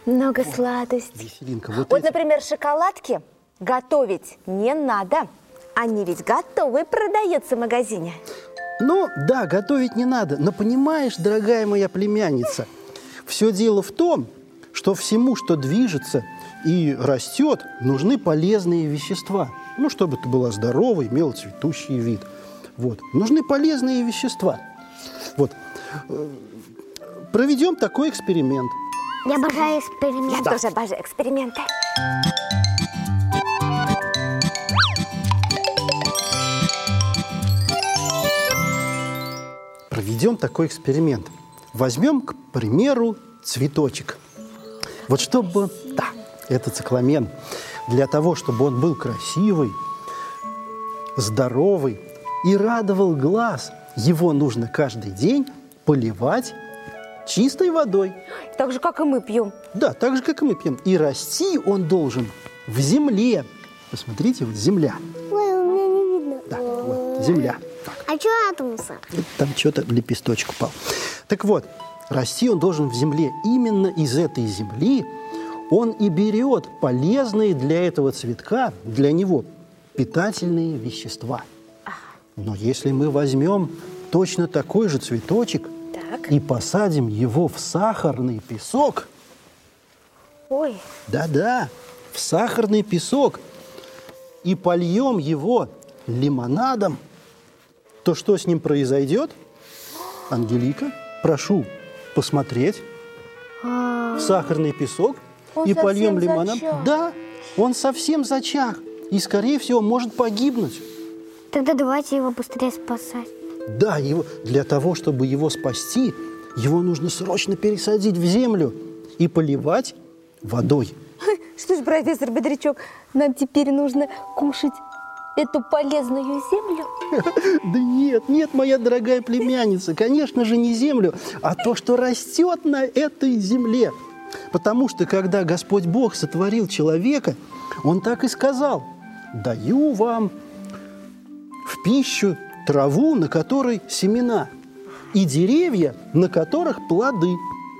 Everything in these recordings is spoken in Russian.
Много сладостей. Веселинка. Вот, например, шоколадки готовить не надо. Они ведь готовые продаются в магазине. Ну, да, готовить не надо. Но понимаешь, дорогая моя племянница, все дело в том, что всему, что движется и растет, нужны полезные вещества. Ну, чтобы это была здоровая, имела цветущий вид. Вот. Нужны полезные вещества. Вот. Проведем такой эксперимент. Я обожаю эксперименты. Я тоже обожаю эксперименты. Проведем такой эксперимент. Возьмем, к примеру, цветочек. Вот чтобы... Да, это цикламен. Для того, чтобы он был красивый, здоровый и радовал глаз, его нужно каждый день поливать чистой водой. Так же, как и мы пьем. Да, так же, как и мы пьем. И расти он должен в земле. Посмотрите, вот земля. Ой, у меня не видно. Да, вот, земля. А что это мусор? Там что-то лепесточек упал. Так вот, расти он должен в земле. Именно из этой земли он и берет полезные для этого цветка, для него питательные вещества. Но если мы возьмем точно такой же цветочек и посадим его в сахарный песок, Ой. да-да, в сахарный песок, и польем его лимонадом, то что с ним произойдет? Ангелика, прошу посмотреть в сахарный песок Он и польем совсем лимонадом. зачах. Да, он совсем зачах и, скорее всего, может погибнуть. Тогда давайте его быстрее спасать. Да, для того, чтобы его спасти, его нужно срочно пересадить в землю и поливать водой. Что ж, профессор Бодрячок, нам теперь нужно кушать эту полезную землю? Да нет, моя дорогая племянница, конечно же, не землю, а то, что растет на этой земле. Потому что, когда Господь Бог сотворил человека, Он так и сказал: «Даю вам в пищу траву, на которой семена, и деревья, на которых плоды».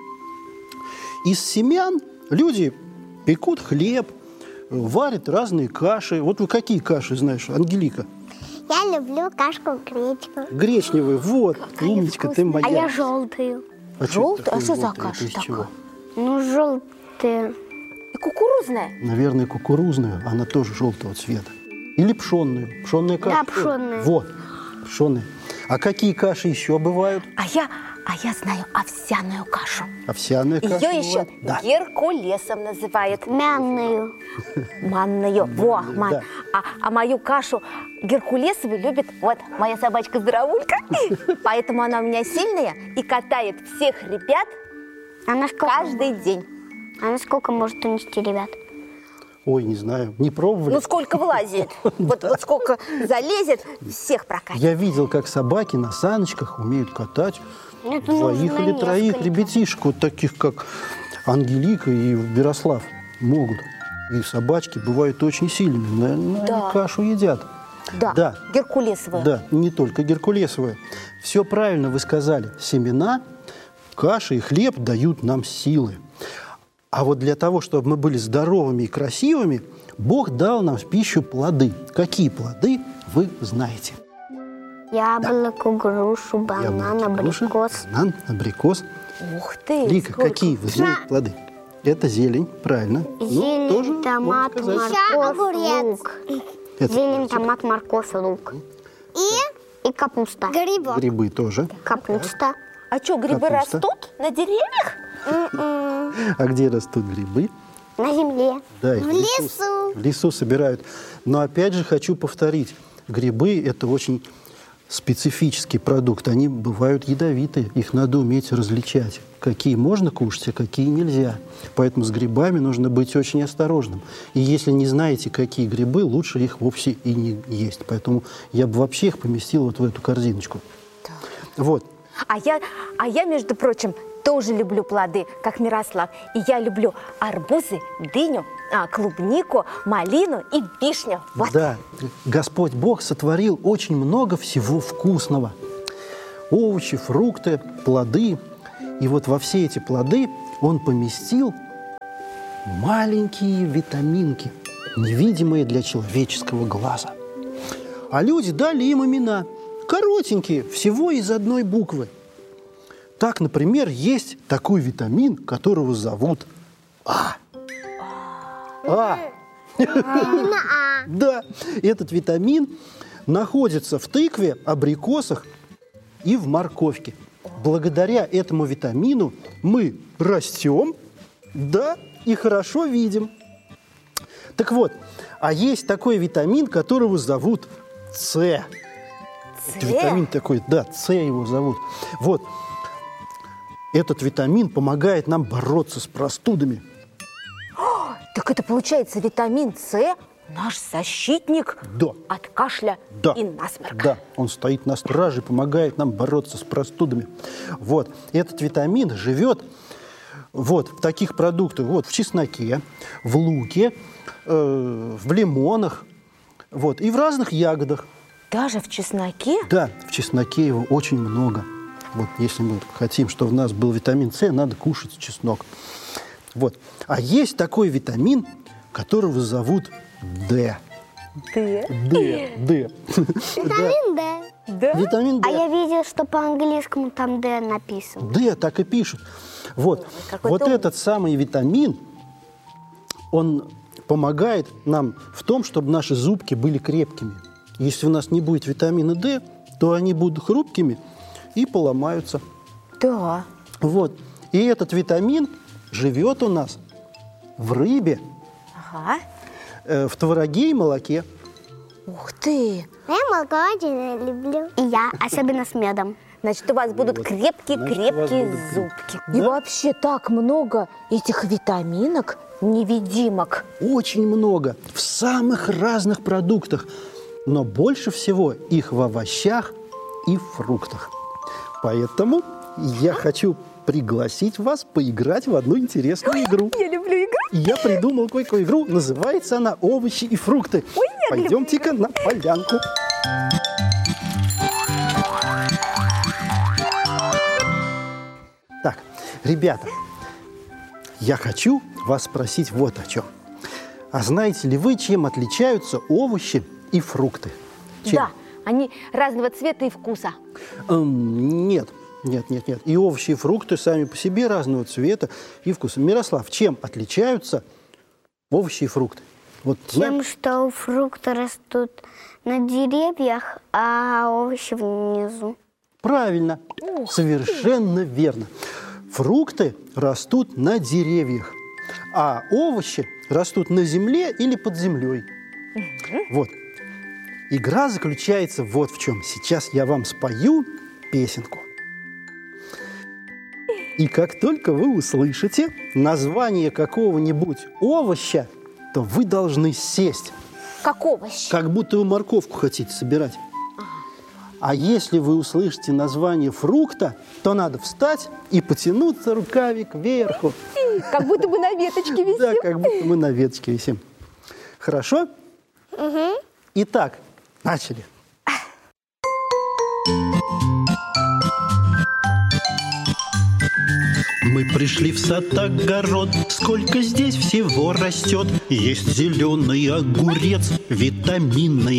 Из семян люди пекут хлеб, варят разные каши. Вот вы какие каши знаешь, Ангелика? Я люблю кашку-гречку. Гречневые, вот, умничка, ты моя. А я желтую. Желтую? А такое что за желтое? каша Это из чего? такая? Ну, желтые. И кукурузная? Наверное, кукурузную, она тоже желтого цвета. Или пшенную. Пшенная каша. Да, пшенная. Вот, пшенная. А какие каши еще бывают? А я знаю овсяную кашу. Овсяная каша Ее еще бывает. Да. геркулесом называют. Мянную. Манную. Во, ман. Да. А мою кашу геркулесовую любит вот моя собачка Здоровулька. Поэтому она у меня сильная и катает всех ребят Она сколько, каждый день. она сколько может унести, ребят? Ой, не знаю, не пробовали? Ну, сколько влазит. Вот сколько залезет, всех прокатит. Я видел, как собаки на саночках умеют катать Это двоих нужно или троих несколько. ребятишек, вот таких, как Ангелика и Ярослав, могут. И собачки бывают очень сильными, наверное, Да. они кашу едят. Да, Да. геркулесовая. Да, не только геркулесовые. Все правильно вы сказали. Семена, каша и хлеб дают нам силы. А вот для того, чтобы мы были здоровыми и красивыми, Бог дал нам в пищу плоды. Какие плоды, вы знаете. Яблоко, грушу, банан, Яблоки, груши, абрикос. банан, абрикос. Ух ты, Лика, сколько. какие вы знаете плоды? Это зелень, правильно. Зелень, тоже можно томат, сказать. морковь, лук. Это Зелень, томат, морковь, лук. И капуста. грибы тоже. Капуста. А что, грибы Капуста. растут на деревьях? А где растут грибы? На земле. Да, их лесу. В лесу собирают. Но опять же хочу повторить. Грибы – это очень специфический продукт. Они бывают ядовитые. Их надо уметь различать. Какие можно кушать, а какие нельзя. Поэтому с грибами нужно быть очень осторожным. И если не знаете, какие грибы, лучше их вовсе и не есть. Поэтому я бы вообще их поместил вот в эту корзиночку. Вот. А я, между прочим, тоже люблю плоды, как Мирослав. И я люблю арбузы, дыню, клубнику, малину и вишню. Вот. Да, Господь Бог сотворил очень много всего вкусного. Овощи, фрукты, плоды. И вот во все эти плоды Он поместил маленькие витаминки, невидимые для человеческого глаза. А люди дали им имена, коротенькие, всего из одной буквы. Так, например, есть такой витамин, которого зовут А. А. Именно А. Да, этот витамин находится в тыкве, абрикосах и в морковке. Благодаря этому витамину мы растем, да, и хорошо видим. Так вот, а есть такой витамин, которого зовут С. Это витамин такой, да, С его зовут. Вот, этот витамин помогает нам бороться с простудами. Так это получается витамин С наш защитник Да. от кашля Да. и насморка. Да, он стоит на страже, помогает нам бороться с простудами. Вот, этот витамин живет вот в таких продуктах, вот в чесноке, в луке, в лимонах, вот, и в разных ягодах. Даже в чесноке? Да, в чесноке его очень много. Вот, если мы хотим, чтобы у нас был витамин С, надо кушать чеснок. Вот. А есть такой витамин, которого зовут Д. Д. Д. Витамин Д. Да? Витамин Д. А я видела, что по-английскому там Д написано. Д, так и пишут. Вот, какой вот ты умный. этот самый витамин, он помогает нам в том, чтобы наши зубки были крепкими. Если у нас не будет витамина D, то они будут хрупкими и поломаются. Да. Вот. И этот витамин живет у нас в рыбе, Ага. в твороге и молоке. Ух ты! Я молоко очень люблю. И я, особенно с медом. Значит, у вас будут Значит, у вас крепкие-крепкие будут зубки. Да. И вообще так много этих витаминок, невидимок. Очень много, в самых разных продуктах. Но больше всего их в овощах и фруктах. Поэтому я хочу пригласить вас поиграть в одну интересную игру. Я люблю игру. Я придумал кое-какую игру, называется она «Овощи и фрукты». Ой, я Пойдемте-ка на полянку. Так, ребята, я хочу вас спросить вот о чем. А знаете ли вы, чем отличаются овощи и фрукты? Чем? Да, они разного цвета и вкуса. Нет. И овощи, и фрукты сами по себе разного цвета и вкуса. Мирослав, чем отличаются овощи и фрукты? Вот Тем, что фрукты растут на деревьях, а овощи внизу. правильно, совершенно верно. Фрукты растут на деревьях, а овощи растут на земле или под землей. Вот. Игра заключается вот в чем. Сейчас я вам спою песенку. И как только вы услышите название какого-нибудь овоща, то вы должны сесть, Как овощи. как будто вы морковку хотите собирать. А если вы услышите название фрукта, то надо встать и потянуться руками кверху. Как будто бы на веточке висим. Да, как будто мы на веточке висим. Хорошо? Итак, начали. Мы пришли в сад-огород, сколько здесь всего растет. Есть зеленый огурец, витаминная